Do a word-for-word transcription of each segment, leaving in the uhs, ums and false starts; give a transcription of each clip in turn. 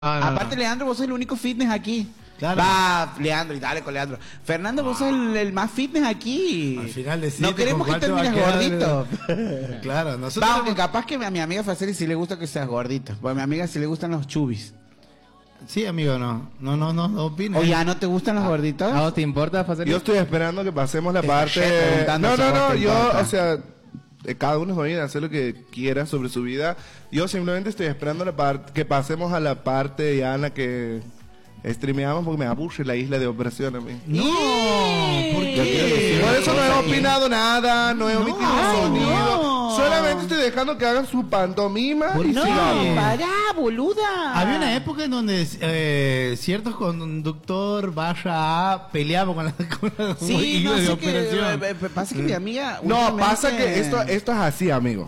No, no, Aparte, no. Leandro, vos sos el único fitness aquí. Claro. Va, Leandro, y dale con Leandro. Fernando, vos sos el, el más fitness aquí. Al final de No queremos que termines gordito. Claro, nosotros... Va, aunque capaz que a mi amiga Faceri sí le gusta que seas gordito. Porque a mi amiga sí le gustan los chubis. Sí, amigo, no. No, no, no, no opina. ¿O ya no te gustan los gorditos? ¿A vos te importa, Faceri? Yo estoy esperando que pasemos la Esta parte... gente preguntando No, si no, a vos no, te yo, importa. o sea, eh, cada uno es dueño de hacer lo que quiera sobre su vida. Yo simplemente estoy esperando la parte que pasemos a la parte ya en la que streameamos porque me aburre la isla de operación a mí. No, ¿por qué? Por eso no he opinado nada, no he omitido ay, un sonido. no. Solamente estoy dejando que hagan su pantomima ¿Por y qué? sigamos. No. Pará, boluda. Había una época en donde eh, ciertos conductor vaya a peleaba con la, con la Sí, isla no, de sí que, operación. eh, eh, pasa que mi amiga... No, últimamente- pasa que esto, esto es así, amigo.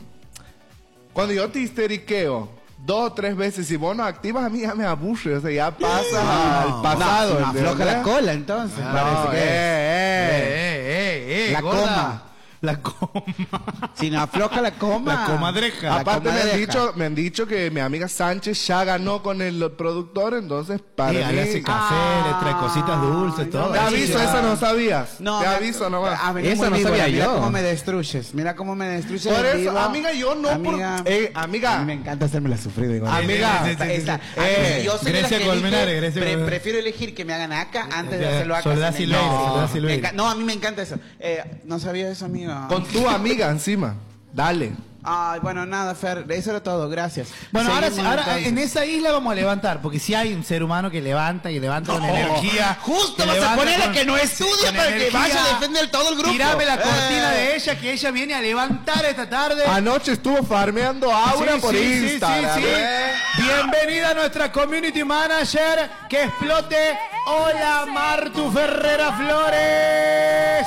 Cuando yo te histeriqueo dos o tres veces y vos no activas, a mí ya me aburre. O sea, ya pasa No, al pasado. No, ¿entendés? afloja la cola, entonces. No, parece que... eh, eh. eh, eh, La gorda. coma. La coma. Si no afloja la coma... La comadreja. La Aparte me han, comadreja. dicho, me han dicho que mi amiga Sánchez ya ganó con el productor, entonces para Sí, mí... le hace café, Ay, le trae cositas dulces, no todo. me Te Sí, aviso, ya. esa no sabías. No, Te me- aviso nomás. Ah, venía Eso muy no víbora, sabía mira yo. cómo me destruyes. Mira cómo me destruyes. Por en eso, vivo. amiga, yo no Amiga, por... Eh, amiga. a mí me encanta hacerme la sufrida. igual. Amiga. Sí, sí, sí, sí, Esta- sí. Eh, yo soy de las Grecia que Colmenares, elige- Grecia pre- Colmenares. prefiero elegir que me hagan acá antes de Ya, hacerlo acá. Soledad Se me- Silveira, no, Soledad me Silveira. enca- no, a mí me encanta eso. Eh, no sabía eso, amigo. Con tu amiga encima. Dale. Ay, bueno, nada, Fer, eso era todo, gracias. Bueno, ahora, Seguimos, ahora entonces. en esa isla vamos a levantar, porque si hay un ser humano que levanta y levanta con energía. Justo que vas a levanta poner a con- que no estudia con para que energía. vaya a defender todo el grupo. Tirame la cortina Eh. de ella, que ella viene a levantar esta tarde. Anoche estuvo farmeando Aura Sí, por sí, sí, Instagram. sí, sí. ¿eh? Bienvenida a nuestra community manager. Que explote. Hola, Martu Ferrera Flores.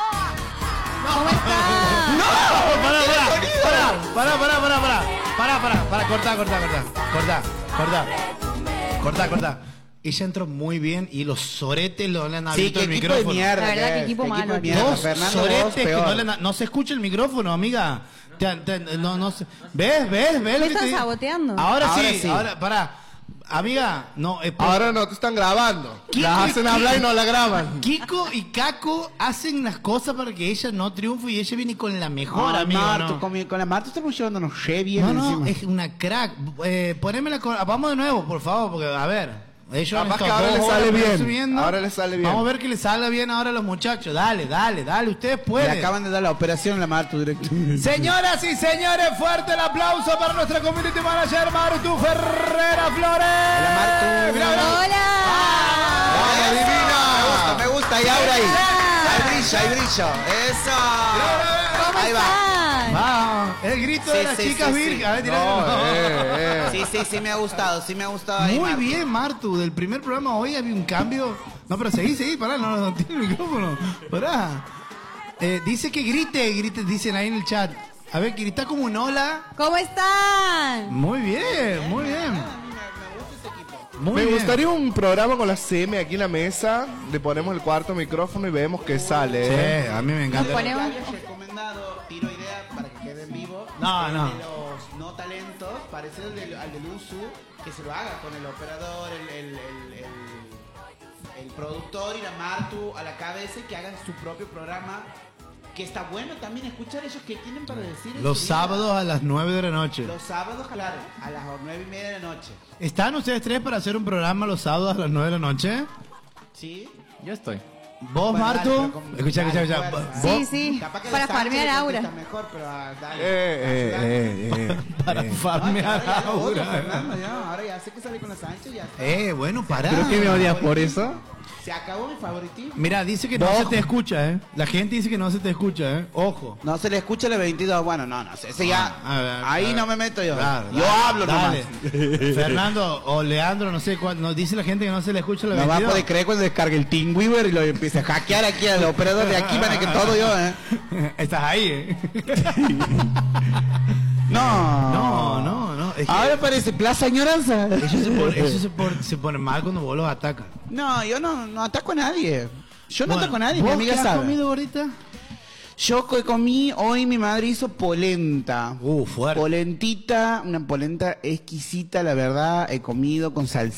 ¿Cómo estás? ¡No! Pará, pará, pará, pará, pará, pará, pará, pará, pará, cortá, cortá, cortá, cortá, cortá, cortá, cortá. Ella entró muy bien y los soretes lo le han Sí, abierto qué el equipo de micrófono. mierda. La verdad, que qué es, equipo qué malo. de mierda. Dos Fernando, soretes vos, que peor. no, le han- no se escucha el micrófono, amiga. Te- te- no, no se- ¿Ves? ¿Ves? ¿Ves? Me lo que están te- saboteando. Ahora, Ahora sí, sí. ahora, pará. Amiga, no, es por- Ahora no te están grabando. Kiko Las y hacen Kiko. hablar y no la graban. Kiko y Caco hacen las cosas para que ella no triunfe y ella viene con la mejor, Ay, amigo. Martu, ¿no? con, mi- con la Martu estamos llevándonos re bien No, no, encima. es una crack. Eh, poneme la cor- Vamos de nuevo, por favor, porque a ver. Ellos han Capaz que estado ahora dos les sale horas bien. subiendo. Ahora les sale bien. Vamos a ver que les salga bien ahora a los muchachos. Dale, dale, dale. Ustedes Le pueden. acaban de dar la operación a la Martu directo. Señoras y señores, fuerte el aplauso para nuestra community manager Martu Ferrera Flores. Hola, Martu. Mira, mira. Hola. ¡Vamos, divina! Me gusta, hay aura ahí. Hay brillo, hay brillo. Eso. ¿Cómo Ahí va. están? Vamos, el grito de Sí, las sí, chicas sí, virgen. sí. A ver, tirá. No, eh, eh. Sí, sí, sí me ha gustado, sí me ha gustado ahí, Muy Martu. bien, Martu. Del primer programa hoy había un cambio. No, pero seguí, seguí, pará, no, no tiene el micrófono. Pará. Eh, dice que grite, grite, dicen ahí en el chat. A ver, que grita como un hola. ¿Cómo están? Muy bien, muy bien. Muy Me bien. gustaría un programa con la C M aquí en la mesa. Le ponemos el cuarto micrófono y vemos qué sale. ¿eh? Sí, a mí me encanta. Ponemos- Ya les recomendado, tiro idea para que quede en vivo. No, el no. de los no talentos, parecido al del, al del U S U, que se lo haga con el operador, el, el, el, el, el productor y la Martu a la cabeza y que hagan su propio programa. Que está bueno también escuchar ellos que tienen para decir. en Los su vida. sábados a las nueve de la noche. Los sábados, claro, a las nueve y media de la noche. ¿Están ustedes tres para hacer un programa los sábados a las nueve de la noche? ¿Sí? Yo estoy. ¿Vos, Bueno, Martu? dale, pero con- Escucha, escucha, dale, escucha. fuerza. ¿Vos? Sí, sí. Capaz que Para la Sánchez farmear le aura. contesta mejor, pero ah, dale. Eh, eh, eh, eh. Para eh. farmear No, que ahora ya lo odio, Aura. Fernando, ya. Ahora ya sé que salí con la Sánchez, ya está. Eh, bueno, pará. ¿Pero qué me odias por eso? Se acabó mi favoritismo. Mira, dice que no Ojo. se te escucha, ¿eh? La gente dice que no se te escucha, ¿eh? Ojo. No se le escucha el veintidós. Bueno, no, no sé. Ese ya. Ah, a ver, ahí a ver. no me meto yo. Claro, yo dale, hablo dale. nomás. Fernando o Leandro, no sé cuál. Nos dice la gente que no se le escucha la No va a veintidós. poder creer cuando descargue el Team Weaver y lo empiece a hackear aquí al operador de aquí, van a que todo yo, ¿eh? Estás ahí, ¿eh? No. No, no, no. Es que Ahora parece Plaza Añoranza. ellos, se ponen, ellos se, ponen, se ponen mal cuando vos los atacas. No, yo no, no ataco a nadie. Yo no Bueno, ataco a nadie, mi ¿vos amiga qué has sabe. comido, gordita? Yo que comí, hoy mi madre hizo polenta. Uh, fuerte. Polentita, una polenta exquisita, la verdad. He comido con salsita.